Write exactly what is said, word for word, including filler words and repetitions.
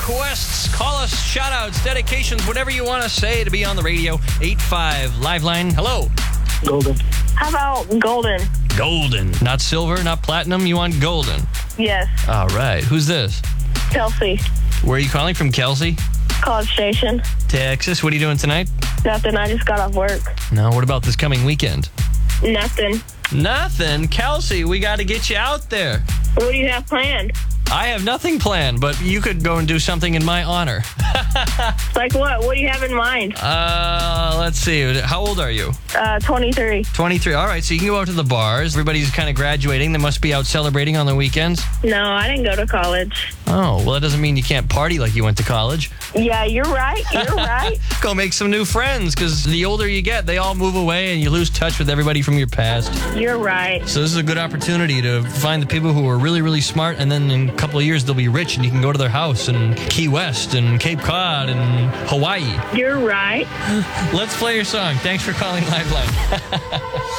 requests, call us, shout-outs, dedications, whatever you want to say to be on the radio. eight five Liveline. Hello. Golden. How about golden? Golden. Not silver, not platinum. You want golden. Yes. All right. Who's this? Kelsey. Where are you calling from, Kelsey? College Station. Texas. What are you doing tonight? Nothing. I just got off work. No. What about this coming weekend? Nothing. Nothing. Kelsey, we got to get you out there. What do you have planned? I have nothing planned, but you could go and do something in my honor. Like what? What do you have in mind? Uh, let's see. How old are you? Uh, twenty-three. twenty-three. All right, so you can go out to the bars. Everybody's kind of graduating. They must be out celebrating on the weekends. No, I didn't go to college. Oh, well, that doesn't mean you can't party like you went to college. Yeah, you're right. You're right. Go make some new friends, because the older you get, they all move away and you lose touch with everybody from your past. You're right. So this is a good opportunity to find the people who are really, really smart, and then in a couple of years they'll be rich and you can go to their house in Key West and Cape Cod and Hawaii. You're right. Let's play your song. Thanks for calling Liveline.